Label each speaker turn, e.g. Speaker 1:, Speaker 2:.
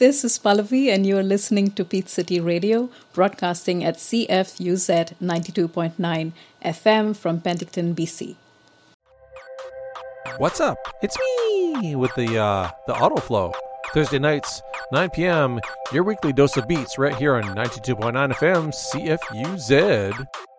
Speaker 1: This is Pallavi, and you're listening to Peach City Radio, broadcasting at CFUZ 92.9 FM from Penticton, BC.
Speaker 2: What's up? It's me with the Autoflow. Thursday nights, 9 p.m., your weekly dose of beats right here on 92.9 FM CFUZ.